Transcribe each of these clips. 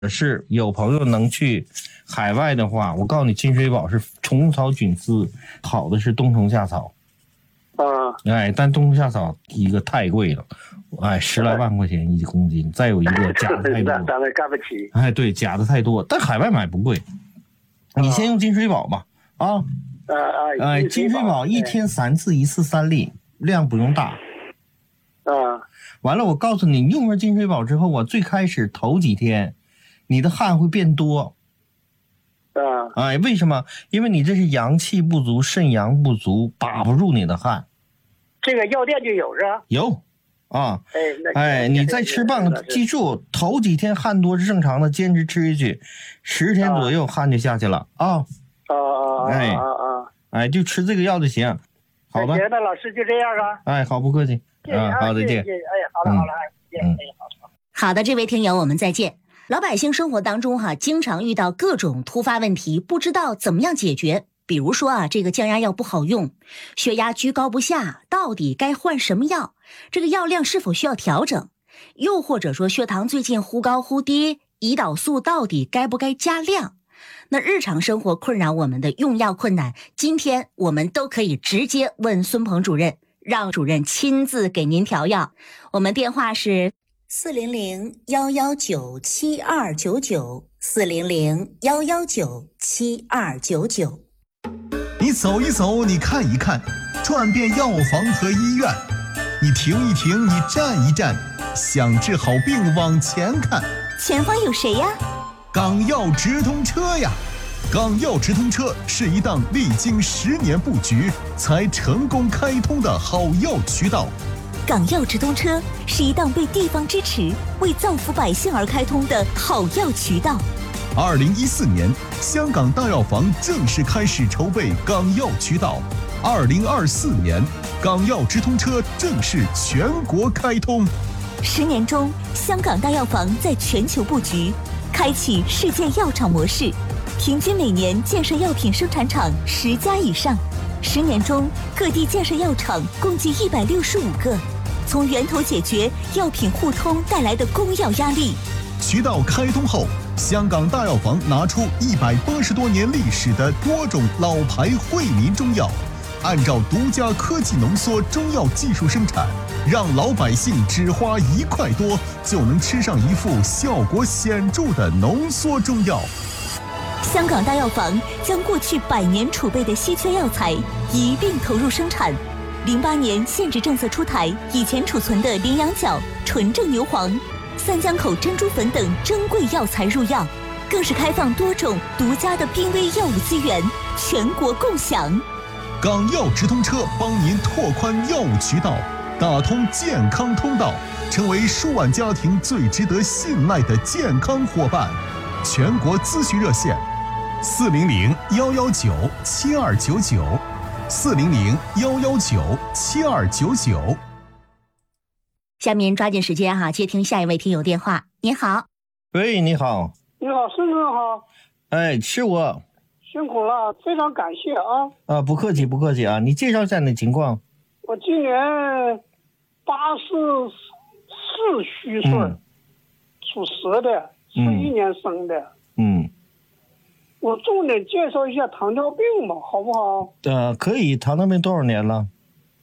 是有朋友能去海外的话，我告诉你，金水宝是虫草菌丝，好的是冬虫夏草。但冬虫夏草一个太贵了，10来万块钱1公斤。再有一个假的太多， 咱们干不起。 对，假的太多，但海外买不贵。你先用金水宝吧，金水宝1天3次，1次3粒，量不用大。完了，我告诉你，用上金水宝之后，最开始头几天，你的汗会变多。为什么？因为你这是阳气不足，肾阳不足，把不住你的汗。 这个药店就有是吧？ 有你再吃半个，记住，头几天汗多是正常的，坚持吃下去，10天左右汗就下去了就吃这个药就行。好吧， 那老师就这样啊。 好，不客气。好，再见。 好了， 好的，这位听友，我们再见。老百姓生活当中经常遇到各种突发问题，不知道怎么样解决。比如说这个降压药不好用，血压居高不下，到底该换什么药？这个药量是否需要调整？又或者说血糖最近忽高忽低，胰岛素到底该不该加量？那日常生活困扰我们的用药困难，今天我们都可以直接问孙鹏主任，让主任亲自给您调药。我们电话是400-119-7299，400-119-7299。 你走一走，你看一看，转遍药房和医院，你停一停，你站一站，想治好病往前看。 前方有谁呀？ 港药直通车呀！港药直通车是一档历经10年布局才成功开通的好药渠道。 港药直通车是一档被地方支持、为造福百姓而开通的好药渠道。 2014年，香港大药房正式开始筹备港药渠道。2024年，港药直通车正式全国开通。 10年中，香港大药房在全球布局，开启世界药厂模式，平均每年建设药品生产厂10家以上。10年中，各地建设药厂共计165个，从源头解决药品互通带来的供药压力。 渠道开通后，香港大药房拿出180多年历史的多种老牌惠民中药，按照独家科技浓缩中药技术生产，让老百姓只花1块多就能吃上一副效果显著的浓缩中药。 香港大药房将过去100年储备的稀缺药材一并投入生产。08年限制政策出台，以前储存的羚羊角、纯正牛黄、三江口珍珠粉等珍贵药材入药，更是开放多种独家的濒危药物资源，全国共享。 港药直通车帮您拓宽药物渠道，打通健康通道，成为数万家庭最值得信赖的健康伙伴。全国咨询热线：400-119-7299，400-119-7299。 下面抓紧时间接听下一位听友电话。您好。 喂，你好。 你好，孙总好。 是我。 辛苦了，非常感谢不客气不客气你介绍一下你的情况。 我今年84虚岁，属蛇的，41年生的。我重点介绍一下糖尿病吧，好不好？ 可以。糖尿病多少年了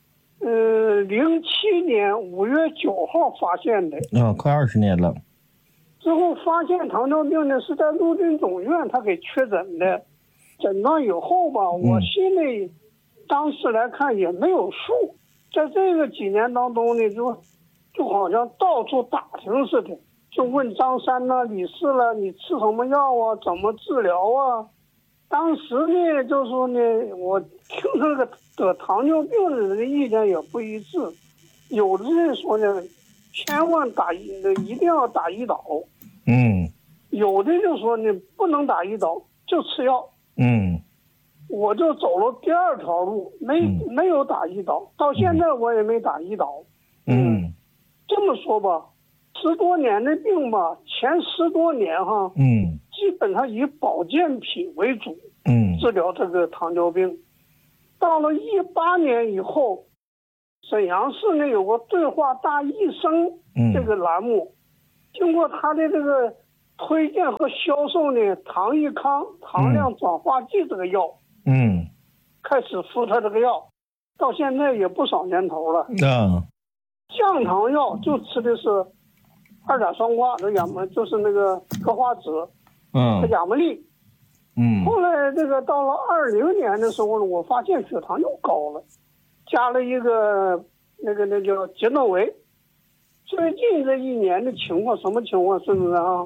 ？07年5月9号发现的。 快20年了。 之后发现糖尿病呢，是在陆军总院他给确诊的。诊断以后吧，我心里当时来看也没有数，在这个几年当中呢，就好像到处打听似的，就问张三李四了，你吃什么药啊，怎么治疗啊？当时呢，就说呢，我听那个得糖尿病的人的意见也不一致，有的人说呢，千万一定要打胰岛，有的就说呢，不能打胰岛，就吃药。我就走了第2条路，没有打胰岛，到现在我也没打胰岛。这么说吧，10多年的病吧，前10多年基本上以保健品为主，治疗这个糖尿病。到了18年以后，沈阳市呢有个对话大医生这个栏目，经过他的这个推荐和销售呢糖益康糖量转化剂这个药，开始服他这个药，到现在也不少年头了。降糖药就吃的是2甲双胍，这就是那个格华子，亚摩利。后来这个到了20年的时候呢，我发现血糖又高了，加了一个那叫杰诺维。最近这一年的情况什么情况？是不是啊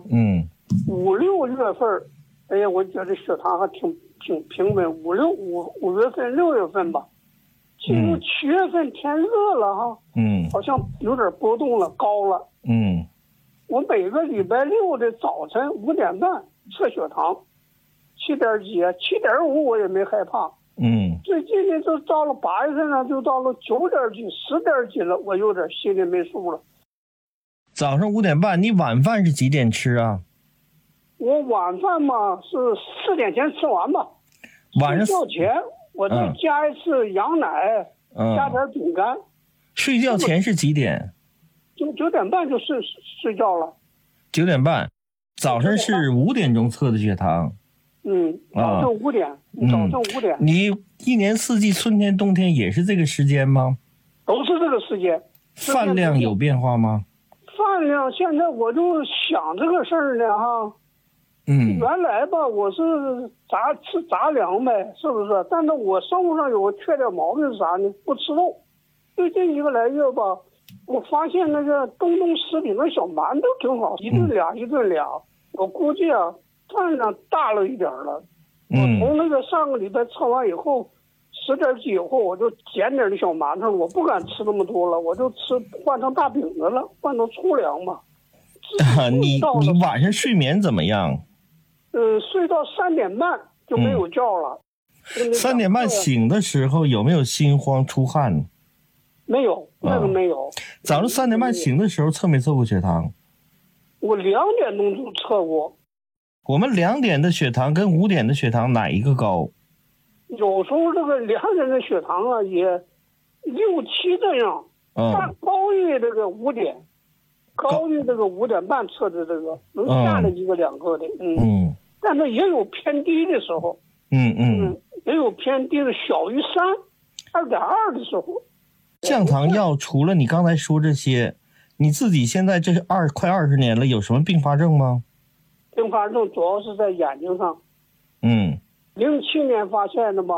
？5、6月份，哎呀，我觉得血糖还挺平稳。5月份、6月份吧，进入7月份天热了哈，好像有点波动了，高了。我每个礼拜6的早晨5点半测血糖，7点几，7.5我也没害怕。最近呢，就到了8月份呢，就到了9点几、10点几了，我有点心里没数了。 早上5点半，你晚饭是几点吃啊？ 我晚饭嘛是4点前吃完吧。晚上睡觉前我再加一次羊奶，加点饼干。 睡觉前是几点 ？9点半就睡觉了。 9点半，早上是5点钟测的血糖。 早上5点，早上5点。 你一年四季，春天、冬天也是这个时间吗？ 都是这个时间。 饭量有变化吗？ 饭量现在我就想这个事儿呢哈。原来吧，我是吃杂粮呗，是不是？但是我生活上有个缺点毛病是啥呢？不吃肉。最近1个来月吧，我发现那个东食品的小馒头挺好，一顿俩，一顿俩。我估计啊，饭量大了一点了。我从那个上个礼拜测完以后，10点几以后，我就减点的小馒头，我不敢吃那么多了，我就换成大饼子了，换成粗粮嘛。 你晚上睡眠怎么样？ 睡到3点半就没有觉了。 3点半醒的时候有没有心慌出汗？ 没有，那个没有。 早上3点半醒的时候测没测过血糖？ 我2点钟就测过。 我们2点的血糖跟5点的血糖哪一个高？ 有时候这个2点的血糖啊也6、7这样，但高于这个5点，高于这个5点半测的这个能下来1个2个的，但是也有偏低的时候，也有偏低的小于3、2.2的时候。 降糖药除了你刚才说这些，你自己现在这是快20年了，有什么并发症吗？ 并发症主要是在眼睛上。07年发现的吧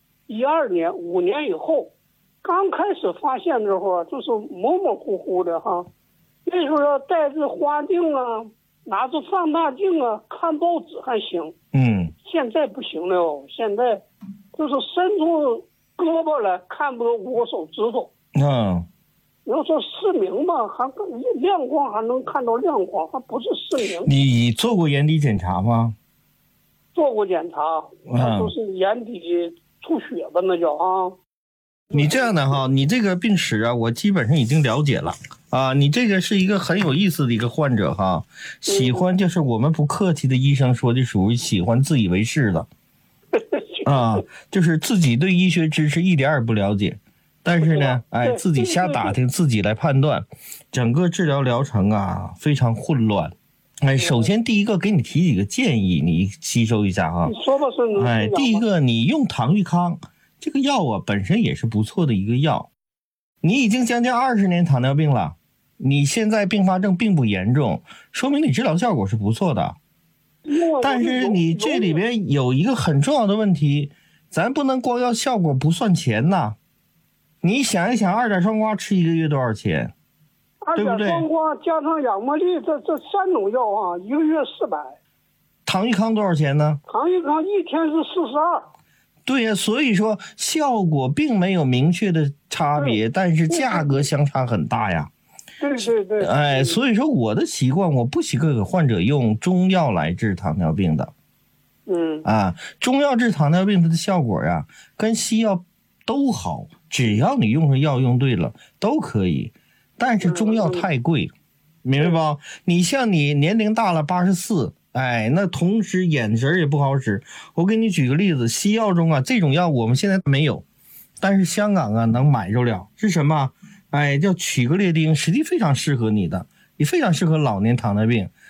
，12年5年以后，刚开始发现的时候就是模模糊糊的哈，那时候要带着花镜啊，拿着放大镜啊，看报纸还行。现在不行了，现在就是伸出胳膊来看不到5个手指头。你要说失明吧，还亮光还能看到亮光，还不是失明。 你做过眼底检查吗？ 做过检查，就是眼底出血吧，那叫啊。 你这样的哈，你这个病史啊，我基本上已经了解了啊。你这个是一个很有意思的一个患者哈，喜欢就是我们不客气的医生说的，属于喜欢自以为是的啊，就是自己对医学知识一点也不了解。但是呢，自己瞎打听，自己来判断，整个治疗疗程啊非常混乱。首先第一个给你提几个建议，你吸收一下哈。 你说吧，是第一个，你用糖益康这个药啊，本身也是不错的一个药。你已经将近20年糖尿病了，你现在并发症并不严重，说明你治疗效果是不错的。但是你这里边有一个很重要的问题，咱不能光要效果不算钱呐。你想一想，2甲双胍吃1个月多少钱？对不对？2甲双胍加上亚摩利这3种药啊，1个月400。 糖益康多少钱呢？ 糖益康一天是42。 对呀，所以说效果并没有明确的差别，但是价格相差很大呀。 对。 所以说我的习惯，我不习惯给患者用中药来治糖尿病的。中药治糖尿病它的效果呀，跟西药都好，只要你用上药用对了都可以，但是中药太贵，明白吧？你像你年龄大了84，那同时眼神也不好使。我给你举个例子，西药中啊这种药我们现在没有，但是香港啊能买着了，是什么？叫曲格列丁，实际非常适合你的，也非常适合老年糖尿病。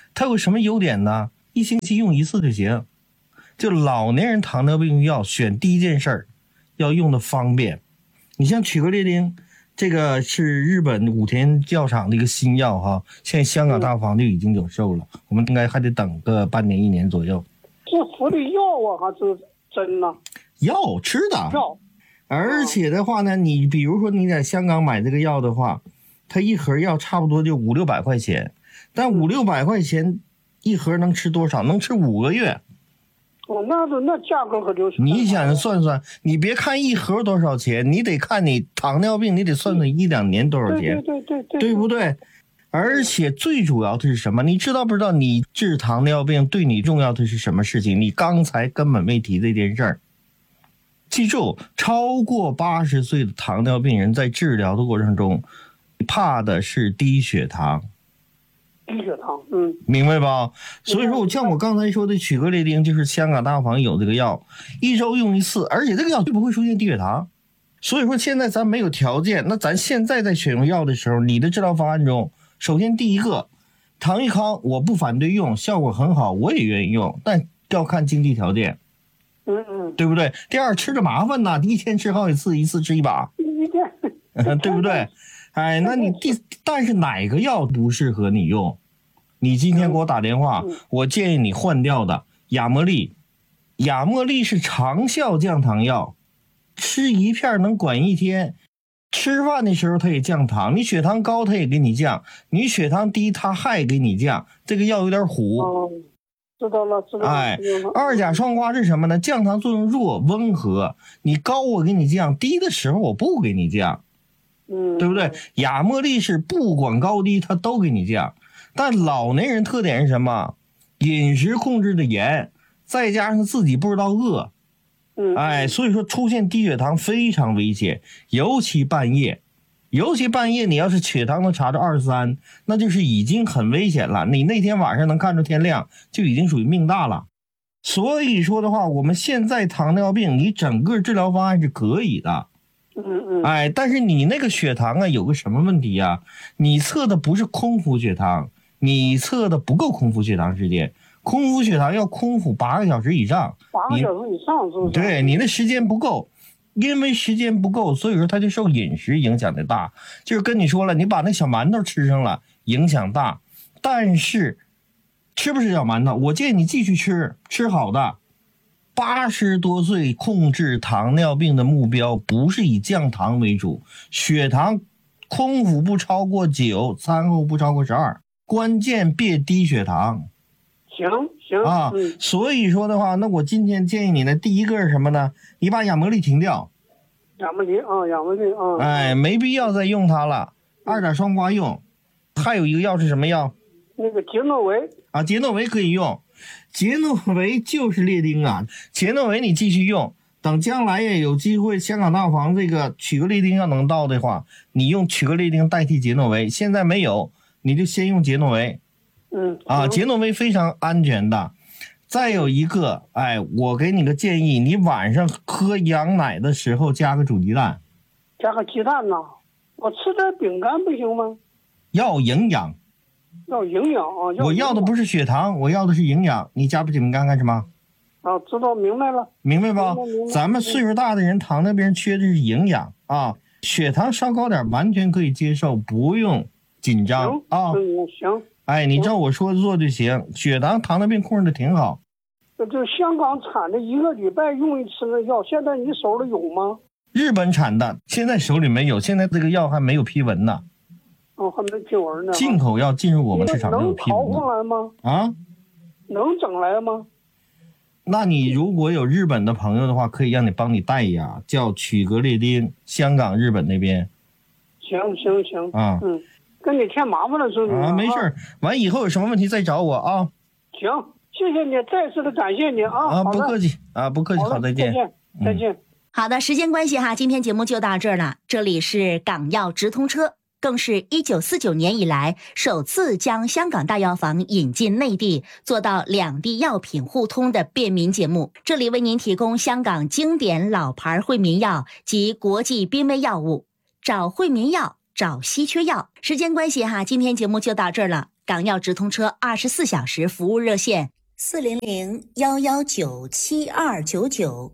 它有什么优点呢？1星期用1次就行。就老年人糖尿病药选第一件事儿，要用的方便。你像曲格列丁，这个是日本武田药厂的一个新药哈，现在香港大药房就已经有售了，我们应该还得等个半年1年左右。 是服的药啊，还是针呢？ 药吃的药。 而且的话呢，你比如说你在香港买这个药的话，它一盒药差不多就500-600块钱，但500-600块钱一盒能吃多少？能吃5个月。 那价格可就是。 你想算算，你别看一盒多少钱，你得看你糖尿病，你得算算1-2年多少钱，对不对？而且最主要的是什么？你知道不知道？你治糖尿病对你重要的是什么事情？你刚才根本没提这件事儿。记住，超过80岁的糖尿病人在治疗的过程中，怕的是低血糖。 低血糖， 明白吧？所以说，像我刚才说的曲格列丁，就是香港大药房有这个药，1周用1次，而且这个药就不会出现低血糖。所以说，现在咱没有条件，那咱现在在选用药的时候，你的治疗方案中，首先第一个，糖益康我不反对用，效果很好，我也愿意用，但要看经济条件。对不对？第二，吃着麻烦呐，一天吃好几次，一次吃1把，对不对？哎，那你但是哪个药不适合你用？你今天给我打电话，我建议你换掉的雅莫利。雅莫利是长效降糖药，吃一片能管1天，吃饭的时候它也降糖，你血糖高它也给你降，你血糖低它还给你降，这个药有点虎。 知道了。 哎，2甲双胍是什么呢？降糖作用弱，温和。你高我给你降，低的时候我不给你降，对不对？雅莫利是不管高低它都给你降，但老年人特点是什么？饮食控制的严，再加上自己不知道饿，哎，所以说出现低血糖非常危险，尤其半夜你要是血糖能查到23，那就是已经很危险了。你那天晚上能看着天亮，就已经属于命大了。所以说的话，我们现在糖尿病，你整个治疗方案是可以的。哎，但是你那个血糖啊，有个什么问题啊？你测的不是空腹血糖，你测的不够空腹血糖时间。空腹血糖要空腹8个小时以上。 8个小时以上是不是？ 对，你的时间不够。因为时间不够，所以说它就受饮食影响的大。就是跟你说了，你把那小馒头吃上了，影响大。但是吃不吃小馒头，我建议你继续吃好的。80多岁控制糖尿病的目标不是以降糖为主，血糖空腹不超过9，餐后不超过12，关键别低血糖。 行啊，所以说的话，那我今天建议你呢，第一个是什么呢？你把雅莫利停掉。 雅莫利， 哎，没必要再用它了，2甲双胍用。还有一个药是什么药？ 那个杰诺维啊，杰诺维可以用。杰诺维就是列丁啊，杰诺维你继续用，等将来也有机会，香港大药房这个曲格列丁要能到的话，你用曲格列丁代替杰诺维。现在没有，你就先用杰诺维。杰诺维非常安全的。再有一个，哎，我给你个建议，你晚上喝羊奶的时候加个煮鸡蛋。 加个鸡蛋呢？我吃点饼干不行吗？ 要营养。 要营养啊！ 我要的不是血糖，我要的是营养。你加不饼干干什么？ 知道，明白了。 明白吧？咱们岁数大的人，糖尿病缺的是营养啊。血糖稍高点完全可以接受，不用紧张啊。 行。 哎，你照我说做就行。血糖、糖尿病控制的挺好。 就香港产的1个礼拜用1次的药，现在你手里有吗？ 日本产的，现在手里没有，现在这个药还没有批文呢。 还没批文呢。 进口药进入我们市场没有批文。 能淘回来吗？能整来吗？ 那你如果有日本的朋友的话，可以让你帮你带呀，叫曲格列丁，香港、日本那边。 行啊， 跟你添麻烦了，是不是？ 没事，完以后有什么问题再找我啊。 行，谢谢你，再次的感谢你啊。 不客气啊，不客气，好，再见。 再见。 好的，时间关系哈，今天节目就到这儿了。这里是港药直通车，更是1949年以来首次将香港大药房引进内地，做到两地药品互通的便民节目。这里为您提供香港经典老牌惠民药及国际濒危药物，找惠民药找稀缺药。时间关系哈，今天节目就到这儿了。港药直通车24小时服务热线400-119-7299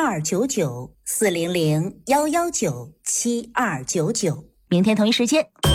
400-119-7299 400-119-7299。明天同一时间。